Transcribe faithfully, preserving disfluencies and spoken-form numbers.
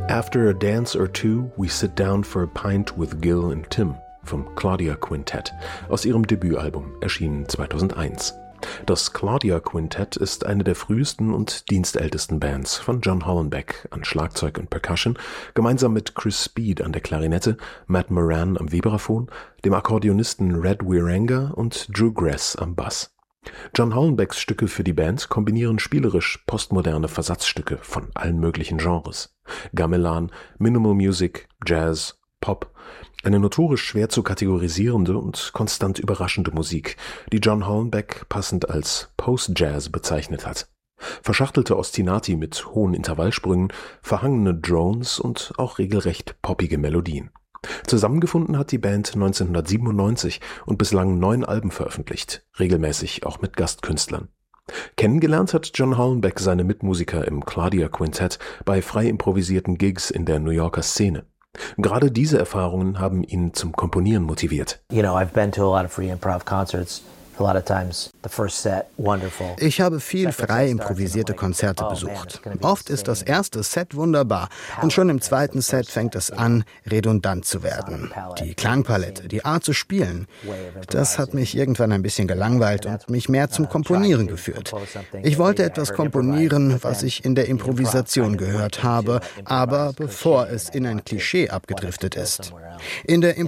After a dance or two, we sit down for a pint with Gil and Tim vom Claudia Quintet aus ihrem Debütalbum, erschienen zweitausendeins. Das Claudia Quintet ist eine der frühesten und dienstältesten Bands von John Hollenbeck an Schlagzeug und Percussion, gemeinsam mit Chris Speed an der Klarinette, Matt Moran am Vibraphon, dem Akkordeonisten Red Wierenga und Drew Grass am Bass. John Hollenbecks Stücke für die Band kombinieren spielerisch postmoderne Versatzstücke von allen möglichen Genres. Gamelan, Minimal Music, Jazz, Pop, eine notorisch schwer zu kategorisierende und konstant überraschende Musik, die John Hollenbeck passend als Post-Jazz bezeichnet hat. Verschachtelte Ostinati mit hohen Intervallsprüngen, verhangene Drones und auch regelrecht poppige Melodien. Zusammengefunden hat die Band neunzehnhundertsiebenundneunzig und bislang neun Alben veröffentlicht, regelmäßig auch mit Gastkünstlern. Kennengelernt hat John Hollenbeck seine Mitmusiker im Claudia Quintet bei frei improvisierten Gigs in der New Yorker Szene. Gerade diese Erfahrungen haben ihn zum Komponieren motiviert. You know, I've been to a lot of free improv concerts. A lot of times the first set wonderful. Ich habe viel frei improvisierte Konzerte besucht. Oft ist das erste Set wunderbar und schon im zweiten Set fängt es an, redundant zu werden. Die Klangpalette, die Art zu spielen, das hat mich irgendwann ein bisschen gelangweilt und mich mehr zum Komponieren geführt. Ich wollte etwas komponieren, was ich in der Improvisation gehört habe, aber bevor es in ein Klischee abgedriftet ist. In der